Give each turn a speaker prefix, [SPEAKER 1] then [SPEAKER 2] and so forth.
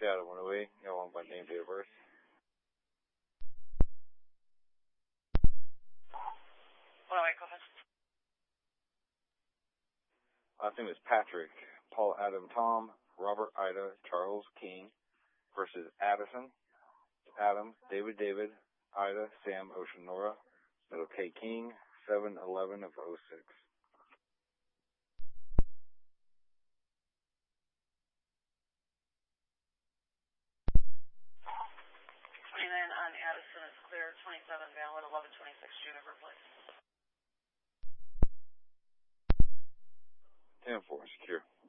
[SPEAKER 1] Seattle, went away. Y'all want my name, date of birth?
[SPEAKER 2] What do I call it?
[SPEAKER 1] Last name is Patrick. Paul, Adam, Tom, Robert, Ida, Charles, King versus Addison, Adam, David, Ida, Sam, Ocean, Nora, Little K, King, 7/11 of 06.
[SPEAKER 2] On Addison is clear, 27 valid, 1126 Juniper Place.
[SPEAKER 1] 10-4, secure.